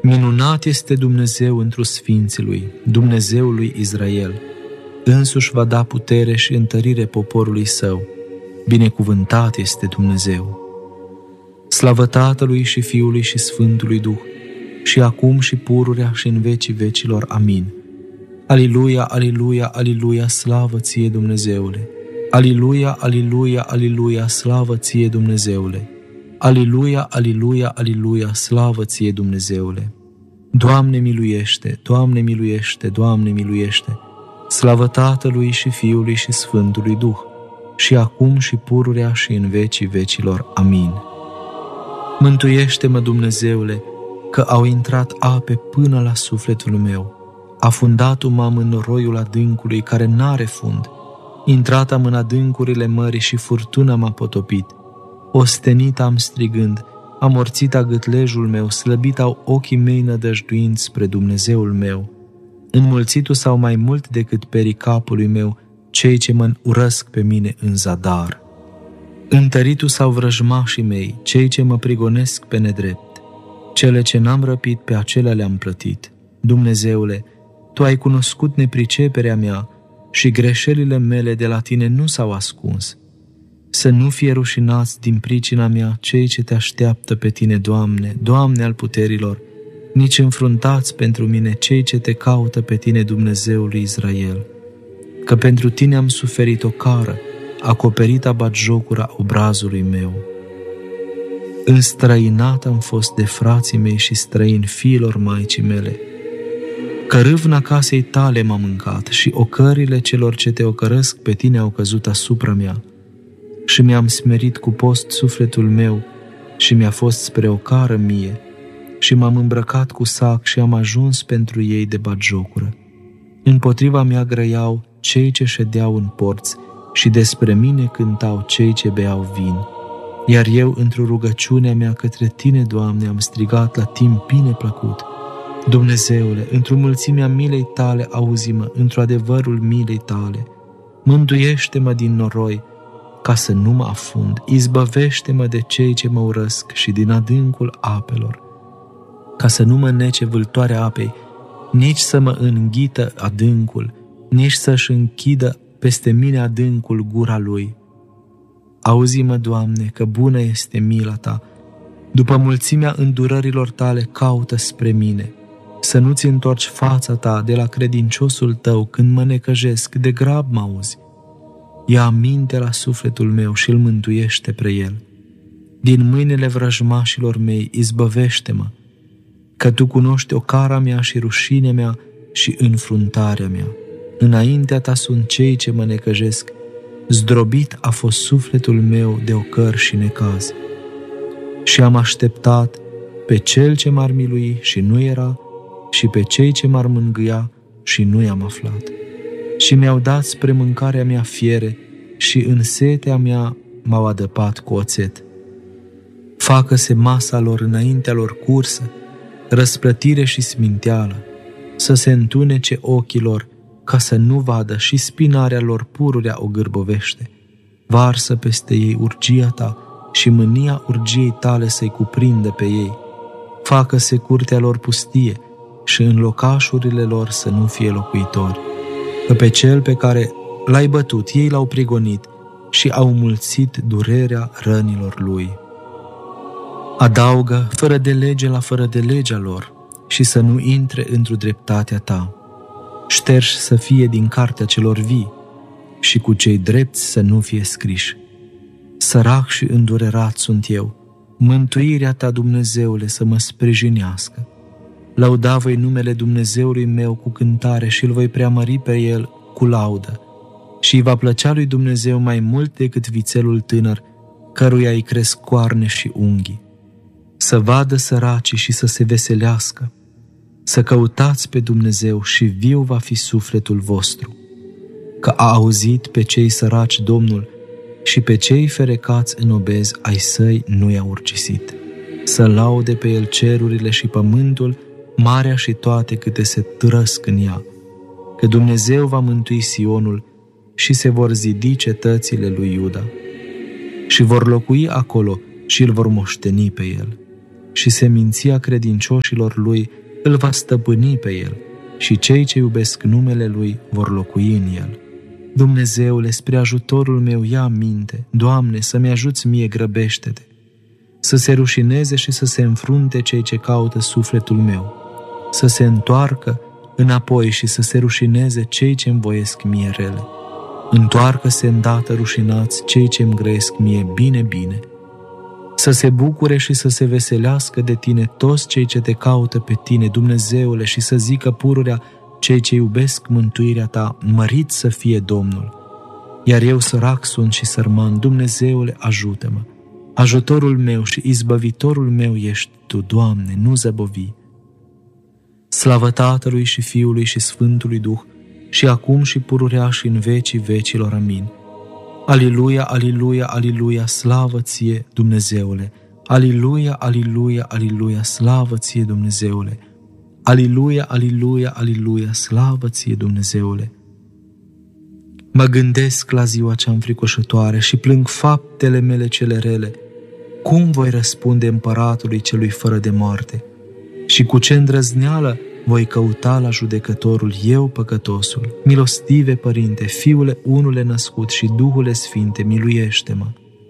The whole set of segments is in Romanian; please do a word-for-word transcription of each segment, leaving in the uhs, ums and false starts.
Minunat este Dumnezeu întru sfinții Lui, Dumnezeul lui Israel. Însuși va da putere și întărire poporului Său. Binecuvântat este Dumnezeu. Slavă Tatălui și Fiului și Sfântului Duh, și acum și pururea și în vecii vecilor. Amin. Aliluia, aliluia, aliluia, slavă Ție, Dumnezeule! Aliluia, aliluia, aliluia, slavă Ție, Dumnezeule! Aliluia, aliluia, aliluia, slavă Ție, Dumnezeule! Doamne miluiește, Doamne miluiește, Doamne miluiește! Slavă Tatălui și Fiului și Sfântului Duh, și acum și pururea și în vecii vecilor. Amin. Mântuiește-mă, Dumnezeule, că au intrat ape până la sufletul meu. Afundat-o m-am în noroiul adâncului care n-are fund. Intrat am în adâncurile mării și furtuna m-a potopit. Ostenit am strigând, amorțit a gâtlejul meu, slăbit au ochii mei nădăjduind spre Dumnezeul meu. Înmulțitu s-au mai mult decât perii capului meu cei ce mă urăsc pe mine în zadar. Întăritu s-au vrăjmașii mei, cei ce mă prigonesc pe nedrept. Cele ce n-am răpit, pe acelea le-am plătit. Dumnezeule, Tu ai cunoscut nepriceperea mea și greșelile mele de la Tine nu s-au ascuns. Să nu fie rușinați din pricina mea cei ce Te așteaptă pe Tine, Doamne, Doamne al puterilor, nici înfruntați pentru mine cei ce Te caută pe Tine, Dumnezeul lui Israel. Că pentru Tine am suferit o cară, acoperită batjocura obrazului meu. Înstrăinat am fost de frații mei și străin fiilor maicii mele. Că râvna casei Tale m-a mâncat și ocările celor ce Te ocărăsc pe Tine au căzut asupra mea. Și mi-am smerit cu post sufletul meu și mi-a fost spre o cară mie și m-am îmbrăcat cu sac și am ajuns pentru ei de batjocură. Împotriva mea grăiau cei ce ședeau în porți și despre mine cântau cei ce beau vin. Iar eu, într-o rugăciunea mea către Tine, Doamne, am strigat la timp bine plăcut. Dumnezeule, într-o mulțimea milei Tale auzi-mă, într-o adevărul milei Tale. Mântuiește-mă din noroi, ca să nu mă afund. Izbăvește-mă de cei ce mă urăsc și din adâncul apelor, ca să nu mă nece vâltoarea apei, nici să mă înghită adâncul, nici să-și închidă peste mine adâncul gura lui. Auzi-mă, Doamne, că bună este mila Ta. După mulțimea îndurărilor Tale caută spre mine. Să nu-ți întorci fața Ta de la credinciosul Tău când mă necăjesc, de grab mă auzi. Ia aminte la sufletul meu și îl mântuiește pre el. Din mâinile vrăjmașilor mei izbăvește-mă, că Tu cunoști ocara mea și rușinea mea și înfruntarea mea. Înaintea Ta sunt cei ce mă necăjesc, zdrobit a fost sufletul meu de ocări și necaz. Și am așteptat pe Cel ce m-ar milui și nu era, și pe cei ce m-ar mângâia și nu i-am aflat. Și mi-au dat spre mâncarea mea fiere și în setea mea m-au adăpat cu oțet. Facă-se masa lor înaintea lor cursă, răsplătire și sminteală, să se întunece ochii lor ca să nu vadă și spinarea lor pururea o gârbovește. Varsă peste ei urgia Ta și mânia urgiei Tale să-i cuprindă pe ei. Facă-se curtea lor pustie și în locașurile lor să nu fie locuitori. Că pe cel pe care l-ai bătut, ei l-au prigonit și au mulțit durerea rănilor lui. Adaugă fără de lege la fără de legea lor și să nu intre într-o dreptatea Ta. Șterși să fie din cartea celor vii și cu cei drepți să nu fie scriși. Sărac și îndurerat sunt eu, mântuirea Ta, Dumnezeule, să mă sprijinească. Lăuda voi numele Dumnezeului meu cu cântare și îl voi preamări pe El cu laudă. Și îi va plăcea lui Dumnezeu mai mult decât vițelul tânăr, căruia îi cresc coarne și unghii. Să vadă săracii și să se veselească. Să căutați pe Dumnezeu și viu va fi sufletul vostru. Că a auzit pe cei săraci Domnul și pe cei ferecați în obezi ai săi nu i-a urgisit. Să laude pe El cerurile și pământul, marea și toate câte se trăsc în ea. Că Dumnezeu va mântui Sionul și se vor zidi cetățile lui Iuda. Și vor locui acolo și îl vor moșteni pe el. și seminția credincioșilor lui îl va stăpâni pe el și cei ce iubesc numele lui vor locui în el. Dumnezeule, spre ajutorul meu ia aminte, Doamne, să-mi ajuți mie, grăbește-te, să se rușineze și să se înfrunte cei ce caută sufletul meu, să se întoarcă înapoi și să se rușineze cei ce-mi voiesc mie rele. Întoarcă-se îndată rușinați cei ce-mi grăiesc mie bine, bine. Să se bucure și să se veselească de tine toți cei ce te caută pe tine, Dumnezeule, și să zică pururea cei ce iubesc mântuirea ta, mărit să fie Domnul. Iar eu sărac sunt și sărman, Dumnezeule, ajută-mă. Ajutorul meu și izbăvitorul meu ești Tu, Doamne, nu zăbovi. Slavă Tatălui și Fiului și Sfântului Duh, și acum și pururea și în vecii vecilor. Amin. Aliluia, aliluia, aliluia, slavă ție, Dumnezeule! Aliluia, aliluia, aliluia, slavă ție, Dumnezeule! Aliluia, aliluia, aliluia, slavă ție, Dumnezeule! Mă gândesc la ziua cea înfricoșătoare și plâng faptele mele cele rele. Cum voi răspunde împăratului celui fără de moarte? Și cu ce îndrăzneală voi căuta la judecătorul eu păcătosul? Milostive, Părinte, Fiule unule născut și Duhule Sfinte, miluiește-mă!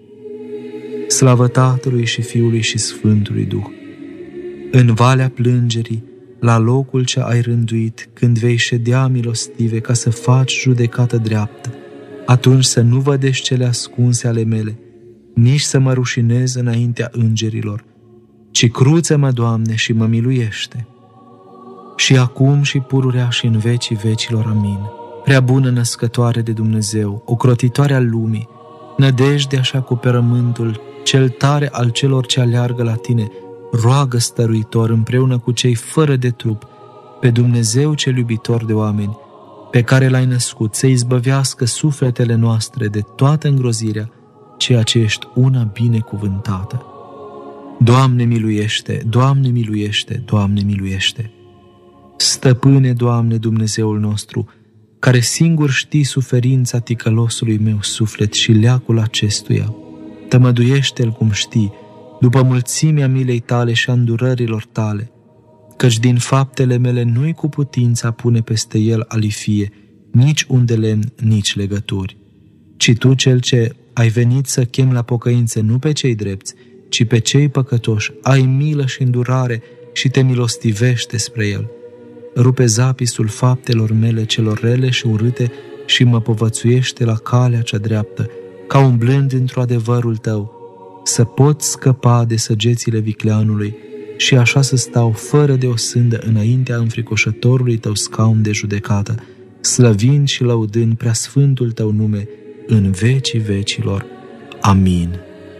Slavă Tatălui și Fiului și Sfântului Duh! În valea plângerii, la locul ce ai rânduit, când vei ședea, milostive, ca să faci judecată dreaptă, atunci să nu vădești cele ascunse ale mele, nici să mă rușinez înaintea îngerilor, ci cruță-mă, Doamne, și mă miluiește. Și acum și pururea și în vecii vecilor. Amin. Prea bună născătoare de Dumnezeu, ocrotitoarea lumii, nădejdea și acoperământul cel tare al celor ce aleargă la tine, roagă stăruitor împreună cu cei fără de trup pe Dumnezeu cel iubitor de oameni, pe care l-ai născut, să izbăvească sufletele noastre de toată îngrozirea, ceea ce ești una binecuvântată. Doamne miluiește, Doamne miluiește, Doamne miluiește! Stăpâne, Doamne, Dumnezeul nostru, care singur știi suferința ticălosului meu suflet și leacul acestuia, tămăduiește-l cum știi, după mulțimea milei tale și a îndurărilor tale, căci din faptele mele nu-i cu putința pune peste el alifie, nici un de lemn, nici legături, ci Tu, Cel ce ai venit să chem la pocăință nu pe cei drepți, ci pe cei păcătoși, ai milă și îndurare și te milostivește spre el. Rupe zapisul faptelor mele celor rele și urâte și mă povățuiește la calea cea dreaptă, ca umblând într-o adevărul Tău, să pot scăpa de săgețile vicleanului și așa să stau fără de o sândă înaintea înfricoșătorului Tău scaun de judecată, slăvind și lăudând preasfântul Tău nume în vecii vecilor. Amin.